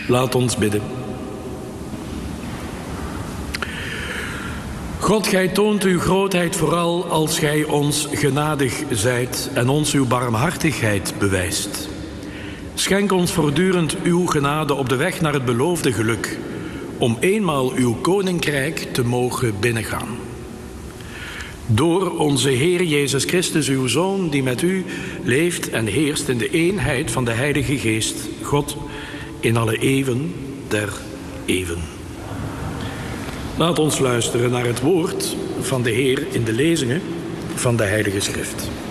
Laat ons bidden. God, gij toont uw grootheid vooral als gij ons genadig zijt en ons uw barmhartigheid bewijst. Schenk ons voortdurend uw genade op de weg naar het beloofde geluk, om eenmaal uw koninkrijk te mogen binnengaan. Door onze Heer Jezus Christus, uw Zoon, die met u leeft en heerst in de eenheid van de Heilige Geest, God, in alle eeuwen der eeuwen. Laat ons luisteren naar het woord van de Heer in de lezingen van de Heilige Schrift.